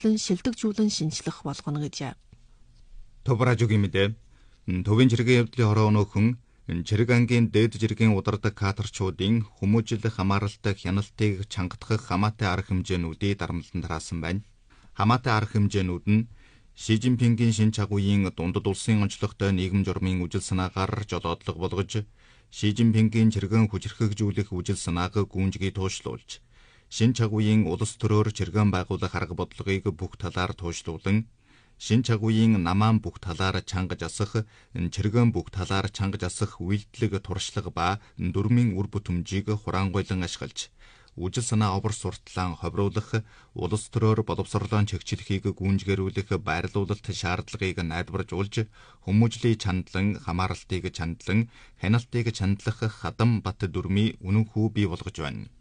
хөгжүүлэн шилдэгжүүлэн шинжлэх болгоно гэжээ. Товражугийн мэдээ. Төвийн жиргэн явдлын хороо өнөөхөн Чирэг ангийн дээд жиргэн удардаг катерчуудын хүмүүжил хамааралтай хяналтыг чангатгах хамаатай арга хэмжээнүүдийг дарамтлан тараасан байна. Хамаатай арга хэмжээнүүд нь Ши Жинпингийн шинэ чагуйн дундад улсын онцлогтой нийгэм журмын үжил санаагаар жолоодлого болгож, Ши Жинпингийн чиргэн хүчрхэгжүүлэх үжил санааг гүнжгий туушлуулж, шинэ чагуйн улс төрөөр чиргэн байгуулах арга бодлогыг бүх талаар туушлуулан, шинэ чагуйн намаан бүх талаар чангаж асах, чиргэн бүх талаар чангаж асах үйлдэлэг туршлага ба дүрмийн үр бүтэмжийг хураангуйлан ашиглаж, үжил санаа овор сурталаан ховруулах, улс төрөөр боловсролоон чигчлэхийг гүйнжгэрүүлэх байрлуулалт шаардлагыг найдваржуулж, хүмүүжлийн чандлан, хамааралтыг чандлан, хяналтыг чандлах хадам бат дүрмийн үнэн хүү бий болгож байна.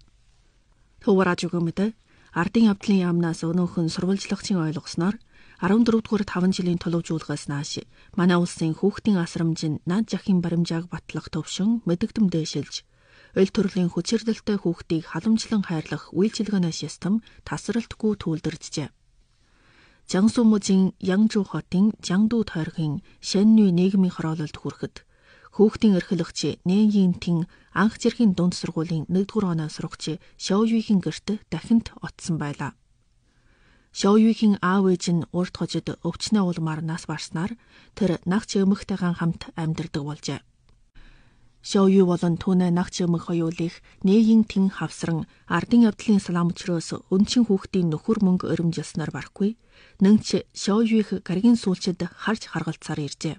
Төврааж өгөөмөд ардын явдлын яамнаас өнөөхөн сурвалжлагчийн ойлгосноор 14-р 5 жилийн төлөвжүүлгээс нааш манай улсын хүүхдийн асрамжийн наад жахын баримжааг батлах төвшин мэдэгдэм дээшилж, ойл төрлийн хүчирдэлтэй хүүхдийг халамжлан хайрлах үйлчилгээний систем тасралтгүй түүлдэрчжээ. Жансу мужийн Янжу хотын Жангду тойргийн Шэннүй нийгмийн хороололд хүрэхэд хүүхдийн эрхлэгч Нэн Йинтийн анх жиргийн дунд сургуулийн 1-р оноо сурагч Шоуюигийн гэрт дахинд оцсон байлаа. Шоуюигийн аав ээж нь урд хожид өвчнөө улмаар нас барснаар тэр нагч эмэгтэйгэн хамт амьдардаг болжээ. Шоуюи болон түүний нагч эмэг хоёулыг Нэн Йинтийн хавсран ардын явдлын салаамчроос өнчин хүүхдийн нөхөр мөнгө өрөмжилснээр барахгүй, нэнч Шоуюиг гаригийн сүүлчид харж харгалцаар иржээ.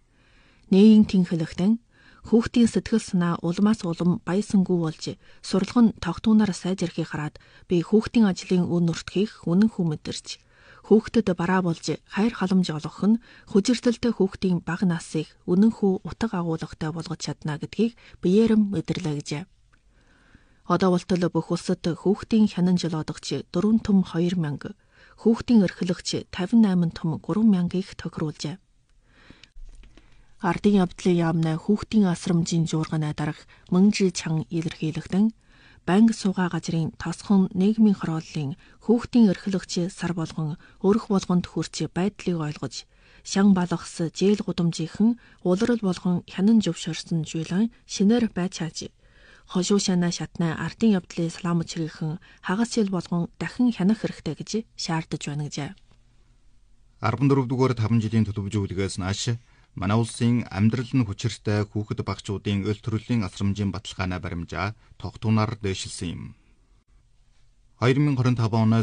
Нэн Йинтийн хэлэхдээ хүүхдийн сэтгэл санаа улмаас улам баясангүй болж, сурлагын тогтуунаар сайжрахыг хараад би хүүхдийн ажлын үн нуртгийг үнэн хүү мэдэрч, хүүхдэд бараа болж хайр халамж олгох нь хүчирдэлтэй хүүхдийн бага насыг үнэн хүү утга агуулгатай болгож чадна гэдгийг биеэрэм мэдэрлээ гэжээ. Одоо болтол бүх улсад хүүхдийн хянан жолоодогч 4 том 2000, хүүхдийн эрхлэгч 58 том 3000-ыг тохируулжээ. Ардын явдлын яамны хүүхдийн асрамжийн жуурганы дарга Мөнжи Чан илэрхийлэгдэн банк суугаа газрын тосхон нийгмийн хорооллын хүүхдийн эрхлэгч сар болгон өрх болгонд хүрч байдлыг ойлгож, шан балгас жээл гудамжийнхэн улирал болгон хянан зөвшөөрсөн жуулан шинээр байж хааж, хошуу шанаа шатны ардын явдлын салаамчрийнхэн хагас жил болгон дахин хянах хэрэгтэй гэж шаардаж байна гэжээ. 14-р 5 жилийн төлөвжүүлгээс нааш манай улсын амьдрал нь хүчиртэй хүүхэд багчуудын ойл төрлийн асрамжийн баталгааны баримжаа тогтуунаар дээшилсэн юм. 2025 оноос